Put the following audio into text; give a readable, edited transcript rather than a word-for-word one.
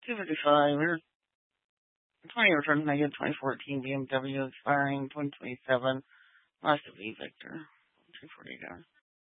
255. Or 20 returns negative. 2014 BMW expiring 2027. Last of E Victor. 248 hours.